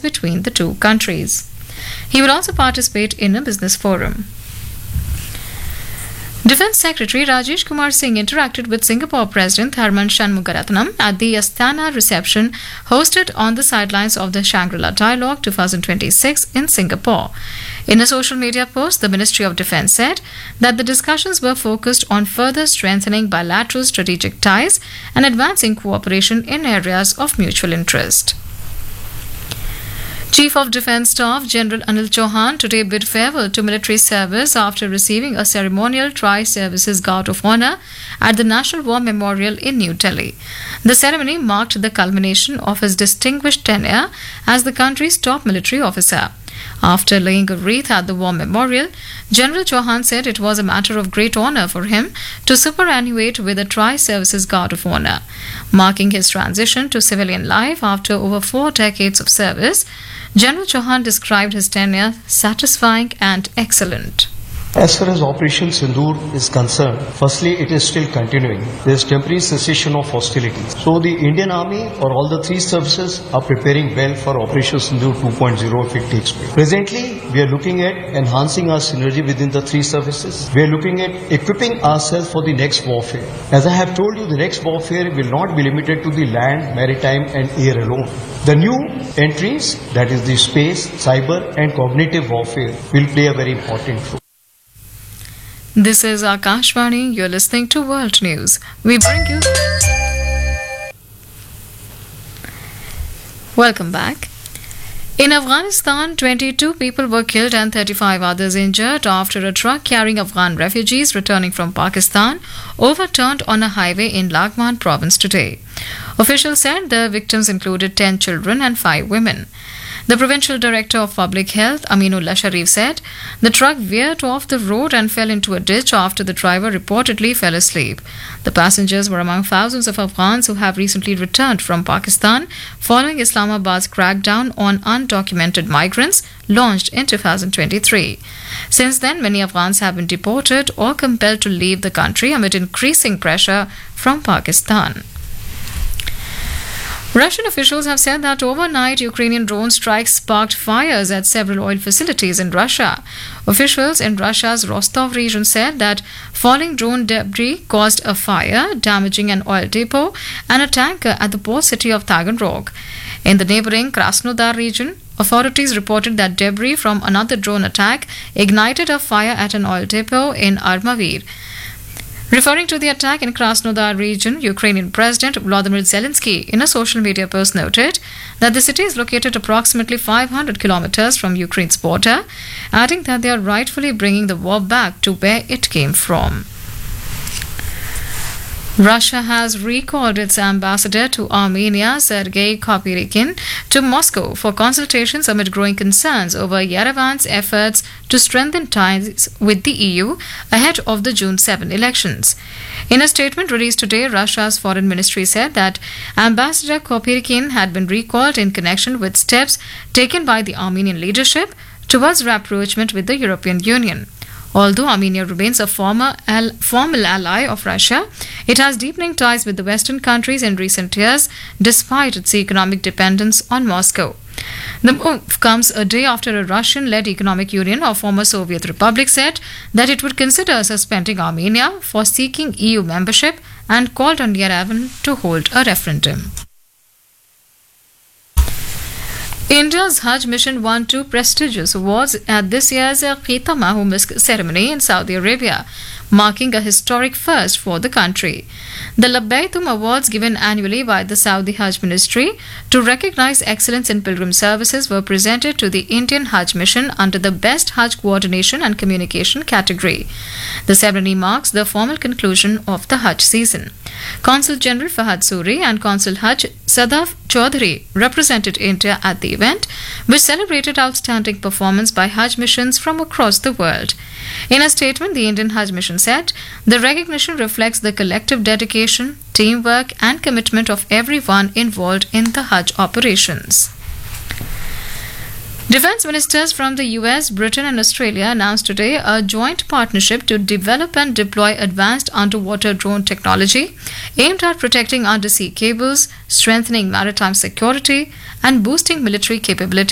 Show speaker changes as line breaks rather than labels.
between the two countries. He will also participate in a business forum. Defence Secretary Rajesh Kumar Singh interacted with Singapore President Tharman Shanmugaratnam at the Astana reception hosted on the sidelines of the Shangri-La Dialogue 2026 in Singapore. In a social media post, the Ministry of Defence said that the discussions were focused on further strengthening bilateral strategic ties and advancing cooperation in areas of mutual interest. Chief of Defence Staff General Anil Chauhan today bid farewell to military service after receiving a ceremonial Tri-Services Guard of Honour at the National War Memorial in New Delhi. The ceremony marked the culmination of his distinguished tenure as the country's top military officer. After laying a wreath at the War Memorial, General Chauhan said it was a matter of great honour for him to superannuate with a Tri-Services Guard of Honour. Marking his transition to civilian life after over 4 decades of service, General Chauhan described his tenure satisfying and excellent.
As far as Operation Sindoor is concerned, firstly, it is still continuing. There is temporary cessation of hostilities. So the Indian Army or all the 3 services are preparing well for Operation Sindoor 2.0 if it takes place. Presently, we are looking at enhancing our synergy within the 3 services. We are looking at equipping ourselves for the next warfare. As I have told you, the next warfare will not be limited to the land, maritime and air alone. The new entries, that is the space, cyber and cognitive warfare, will play a very important role.
This is Akashvani. You're listening to World News. We bring you... Welcome back. In Afghanistan, 22 people were killed and 35 others injured after a truck carrying Afghan refugees returning from Pakistan overturned on a highway in Laghman province today. Officials said the victims included 10 children and 5 women. The Provincial Director of Public Health, Aminullah Sharif, said the truck veered off the road and fell into a ditch after the driver reportedly fell asleep. The passengers were among thousands of Afghans who have recently returned from Pakistan following Islamabad's crackdown on undocumented migrants launched in 2023. Since then, many Afghans have been deported or compelled to leave the country amid increasing pressure from Pakistan. Russian officials have said that overnight Ukrainian drone strikes sparked fires at several oil facilities in Russia. Officials in Russia's Rostov region said that falling drone debris caused a fire, damaging an oil depot and a tanker at the port city of Taganrog. In the neighboring Krasnodar region, authorities reported that debris from another drone attack ignited a fire at an oil depot in Armavir. Referring to the attack in Krasnodar region, Ukrainian President Volodymyr Zelensky in a social media post noted that the city is located approximately 500 kilometers from Ukraine's border, adding that they are rightfully bringing the war back to where it came from. Russia has recalled its ambassador to Armenia, Sergei Kopyrikin, to Moscow for consultations amid growing concerns over Yerevan's efforts to strengthen ties with the EU ahead of the June 7 elections. In a statement released today, Russia's foreign ministry said that Ambassador Kopyrikin had been recalled in connection with steps taken by the Armenian leadership towards rapprochement with the European Union. Although Armenia remains a formal ally of Russia, it has deepening ties with the Western countries in recent years, despite its economic dependence on Moscow. The move comes a day after a Russian-led economic union of former Soviet republics said that it would consider suspending Armenia for seeking EU membership and called on Yerevan to hold a referendum. India's Hajj mission won 2 prestigious awards at this year's Khitamah Misk ceremony in Saudi Arabia, marking a historic first for the country. The Labbaitum Awards, given annually by the Saudi Hajj Ministry to recognize excellence in pilgrim services, were presented to the Indian Hajj mission under the Best Hajj Coordination and Communication category. The ceremony marks the formal conclusion of the Hajj season. Consul General Fahad Suri and Consul Hajj Sadaf Chaudhary represented India at the event, which celebrated outstanding performance by Hajj missions from across the world. In a statement, the Indian Hajj mission said, the recognition reflects the collective dedication, teamwork and commitment of everyone involved in the Hajj operations. Defense ministers from the US, Britain and Australia announced today a joint partnership to develop and deploy advanced underwater drone technology aimed at protecting undersea cables, strengthening maritime security and boosting military capability